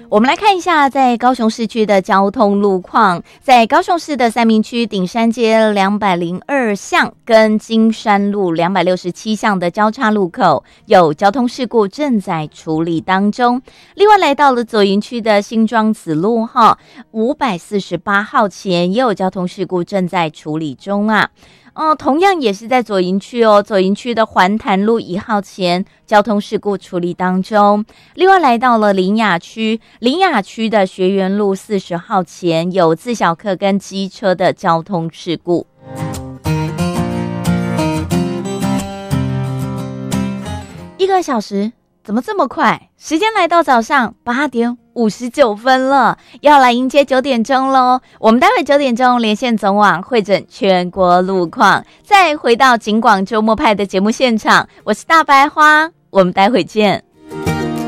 我们来看一下在高雄市区的交通路况。在高雄市的三民区顶山街202巷跟金山路267巷的交叉路口有交通事故正在处理当中。另外来到了左营区的新庄子路548号前也有交通事故正在处理中啊。同样也是在左营区左营区的环潭路1号前交通事故处理当中。另外来到了苓雅区的学园路40号前有自小客跟机车的交通事故。1个小时怎么这么快？时间来到早上8点59分了，要来迎接9点钟咯。我们待会9点钟连线总网会诊全国路况，再回到警广周末派的节目现场，我是大白花，我们待会见。